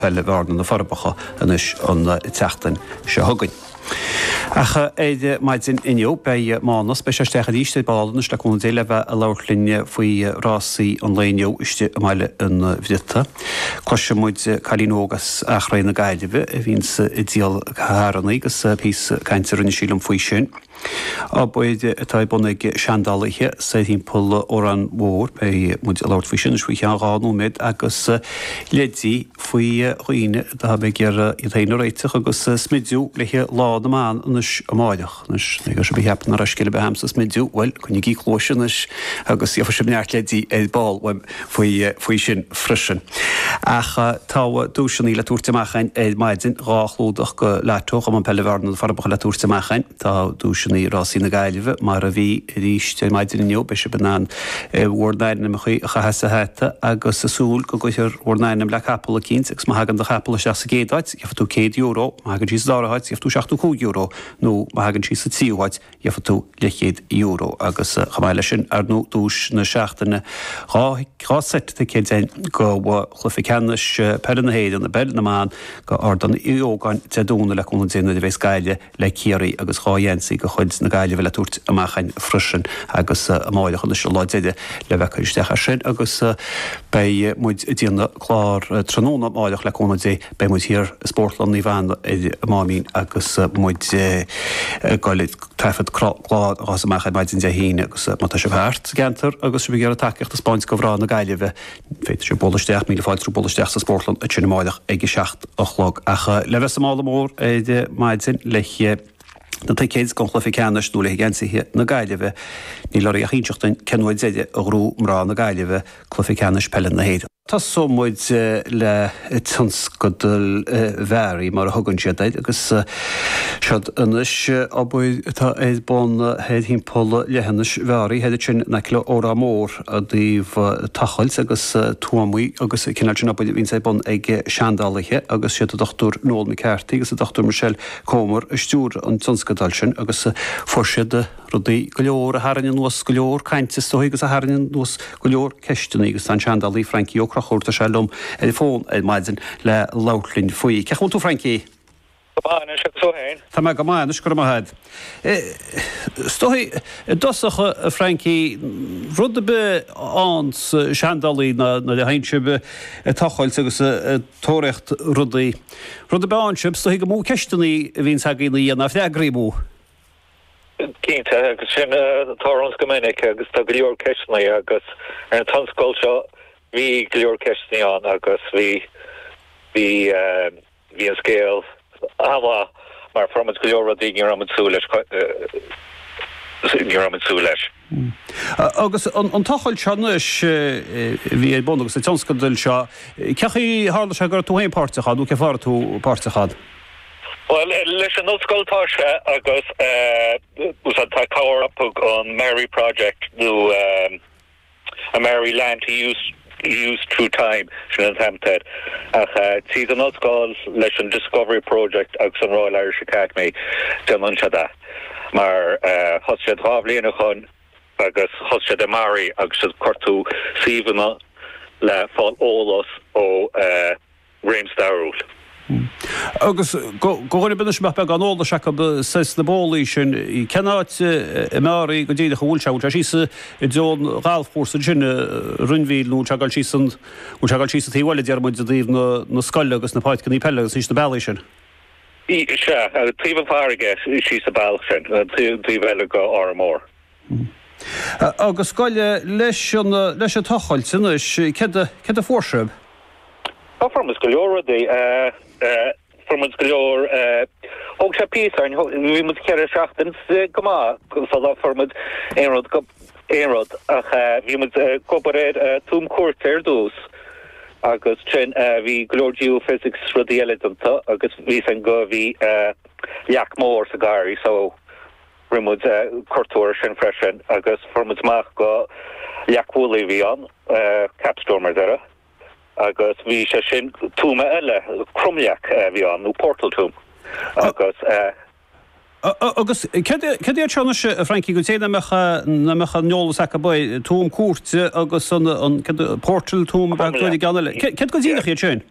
pelle bharna na farbacha anis an teachtain se thugainn. Acha éide maidin inniu bei mánas be stechad íste balnas le chun déile bheith a leirlinne faoi rásaí an léineo iste meile an bhidita. Coise muid chalínógas achrain na gaiileh a bhín i díal háranna agus pís caiintear in sílam faoi sin. A buid atá bunig seandálathe sé hímpul ó an mór be muid a leirt faoi sin faoi cheangáú mid agus ledí faoi roioine de be gur i dhéanú réiteach agus smidú lethe lád amán anis amáideach gus se beheapna a scile behamsa smidú bhil chun í chlóisianis agus ifa sem neart ledí é ball faoi sin frisin. Acha tá dúsin í le túirteachchain é maidin rálódach go letóch am an pellehharna farbacha le túirteachchain tá dúsin í rásí na gaiileh mar a bhí ríiste maidin inniu be se banán bhórnainna chuí a chahesa héta agus asúl go goir bhórnainna le capal a 15 gus má hagan de capal a 60 jefa tú €100 má hagan sí dáráid jefa tú €65 nó má hagan sí sa tíúhaid jefa tú €100 agus chamáile sin ar nó dús na seachtainna ráset de céin go chluficanis per na héad an na bell na máin go ordan íógáin teúna le chuna déanana de bheits gaiile le céirí agus cháhénsaí go chuid na gaiile bheile túirt amachchain frisin agus amáideach an se láideide le bheitchaisteach sin agus bei muid díanana chlár tróna máideach le chuna dé bei muid hir sportlan ní bhain mámín agus muid gáile trefad chlád agus amachchain maidin de híine agus mata se bhart gentar agus se bhí takeíocht a Spáins go bhrá na gaiile bheith féidir se bolisteach míle fáiltrú bolisteach sa sportlan a tsinna máideach ag 6 ochlog acha le bheits mála mór de maidin leiche na céad go chluficanis nó le gensithe na gaiileh ní le a chinseachtain cenhaid éide a grú mrá na gaiileh chluficanis pellen na héad. Tá muid le tunscodal bherí mar a thugann siadaid agus sead inis a buid tá éad bon héad hímpóla lehannis bherí héidir sin na le órá mór a díomh tachail agus tuamaí agus cinál sin buid hín sé bon ag seandálathe agus siad a dochtúr Noel McCarthy agus a dochtúr Michelle Comer a stúr an tunscodal sin agus forsiad rudaí go leor a harann nuas go leor caiinte tóí agus a harann nuas go leor ceistúnaí agus an seandalaí Frankie O'Crachúirta se lom fón maidin le lautlinn faoí. Ceachmú tú Frankie? Tá me go máin go maid. Stoí dosacha Frankie rud be ans seandalaí na de haintsebe tachail agus tóirecht rudaí. Rud be ansib stoí go mú ceistúnaí a bhín sagíí na fleagríbú. Cínta agus sin tárans gomininic agus tá go leor ceistnaí agus ar an tanscoil seo bhí go leor ceistnaí an agus bhí an scéal ama mar formid go leor rudaí ní raibh sú leis. Agus an tachail seanis bhí é bon agus a tanscoil seo cechaí hála se gur tú héon páirteachad ú cefar tú páirteachad? Well, leis an nóscoiltáise agus tá cáir apug an Mary Project nó a Mary Land to use through time sin an tamted ach tí an nóscoil leis an Discovery Project agus an Royal Irish Academy deman se da mar thosead rábhlíonna chun agus thosead Mary agus cortú síhanna le fáil ólas ó Réimsdarúil. Agus gohfuil bin me be an óla se seis na bólí sin í cenáit marí go dtíad bhúlteút a sísa i dón gáilfórsa sin runhílú teáil sí tíhile dearmid a dtíobh na scoile agus na páid gan í pelle agus ís na bailí sin. Se tríomh fáige sí sa bail sin tíhile go á mór. Agus scoile leis a tochail sin ce a fórsib? Formas go leor formas go leor og se píar vi moet ceir seachtain go má fá formad érod ach vi moet koparéid túm cuairtéir dús agus sin vi glór geophysics radialanta agus ví an go vi leach mór sa gari so rimud cortúir sin freisin agus formad maach go leachhúla vi an capstormer dera. Agus bhí sé sin túma eile crumleach bhí an nó portal túm agus agus cé tena se Frankie go téna mecha neolalas a ba túm cuate agus an portal túm chuig ganile. Ce go dtíach í sin?